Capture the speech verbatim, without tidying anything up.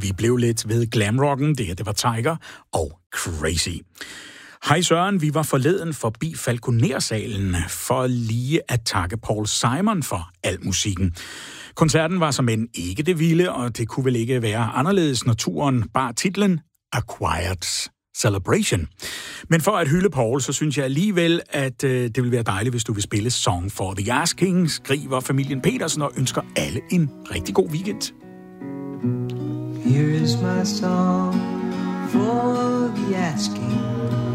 vi blev lidt ved glamrocken. Det her, det var Tiger og Crazy. Hej Søren, vi var forleden forbi Falconer-salen for lige at takke Paul Simon for al musikken. Koncerten var som end ikke det vilde, og det kunne vel ikke være anderledes, når turen bar titlen A Quiet Celebration. Men for at hylde Paul, så synes jeg alligevel, at øh, det vil være dejligt, hvis du vil spille Song for the Asking, skriver familien Petersen og ønsker alle en rigtig god weekend. Here is my song for the asking.